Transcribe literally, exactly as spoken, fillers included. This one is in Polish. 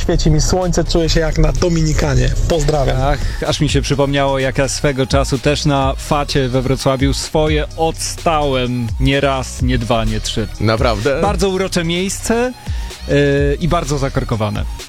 świeci mi słońce, czuję się jak na Dominikanie. Pozdrawiam. Ach, aż mi się przypomniało, jak ja swego czasu też na Facie we Wrocławiu swoje odstałem nie raz, nie dwa, nie trzy. Naprawdę? Bardzo urocze miejsce yy, i bardzo zakorkowane.